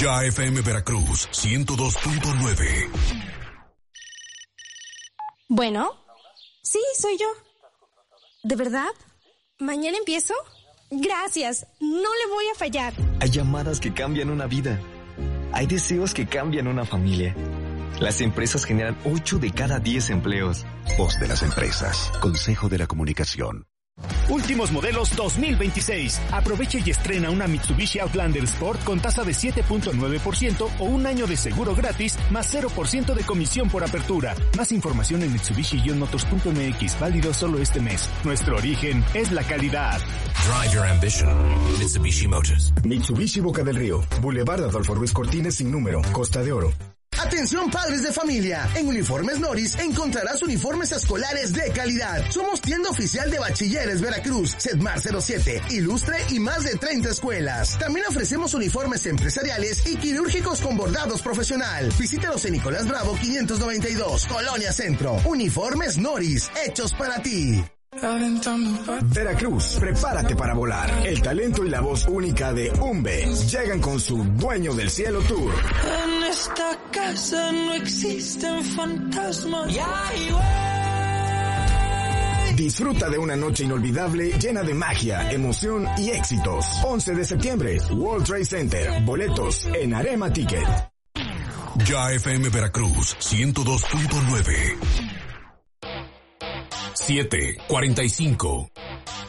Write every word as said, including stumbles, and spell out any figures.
Ya F M Veracruz, ciento dos punto nueve. Bueno, sí, soy yo. ¿De verdad? ¿Mañana empiezo? Gracias, no le voy a fallar. Hay llamadas que cambian una vida. Hay deseos que cambian una familia. Las empresas generan ocho de cada diez empleos. Voz de las empresas. Consejo de la Comunicación. Últimos modelos dos mil veintiséis. Aprovecha y estrena una Mitsubishi Outlander Sport con tasa de siete punto nueve por ciento o un año de seguro gratis más cero por ciento de comisión por apertura. Más información en Mitsubishi Motors punto M X. Válido solo este mes. Nuestro origen es la calidad. Drive your ambition. Mitsubishi Motors. Mitsubishi Boca del Río. Boulevard Adolfo Ruiz Cortines sin número. Costa de Oro. Atención padres de familia, en Uniformes Noris encontrarás uniformes escolares de calidad. Somos tienda oficial de Bachilleres Veracruz, Sedmar cero siete, Ilustre y más de treinta escuelas. También ofrecemos uniformes empresariales y quirúrgicos con bordados profesional. Visítanos en Nicolás Bravo quinientos noventa y dos, Colonia Centro. Uniformes Noris, hechos para ti. Veracruz, prepárate para volar. El talento y la voz única de Umbe llegan con su Dueño del Cielo Tour. En esta casa no existen fantasmas. Disfruta de una noche inolvidable llena de magia, emoción y éxitos. once de septiembre, World Trade Center. Boletos en Arema Ticket. Ya F M Veracruz, ciento dos punto nueve. siete cuarenta y cinco.